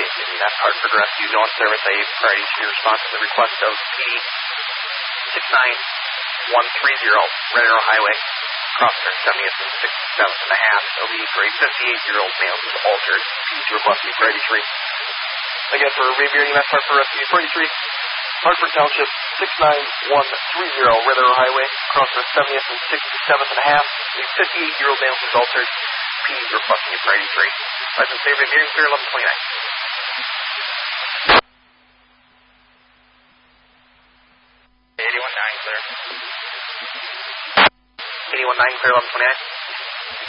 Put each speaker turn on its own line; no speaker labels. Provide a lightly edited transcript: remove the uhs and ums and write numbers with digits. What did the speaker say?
That's Hartford Rescue Zone Service. A priority to your response to the request of P69130, Red Arrow Highway, crossing 70th and 67th and a half. OB for a 58-year-old male who's altered. P to request a priority 3.
Again, for Rainier EMS Hartford Rescue, priority 3, Hartford Township, 69130, Red Arrow Highway, crossing 70th and 67th and a half.
A 58-year-old male who's altered. P requesting a priority 3. License say Rainier clear 1129.
81-9 clear.
81-9 clear 1129.